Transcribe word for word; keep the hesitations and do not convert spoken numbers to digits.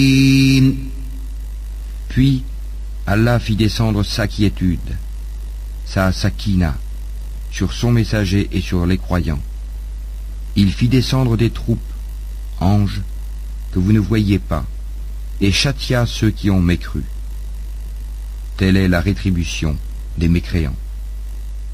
Puis, Allah fit descendre sa quiétude, sa sakina, sur son messager et sur les croyants. Il fit descendre des troupes, anges, que vous ne voyiez pas, et châtia ceux qui ont mécru. Telle est la rétribution des mécréants.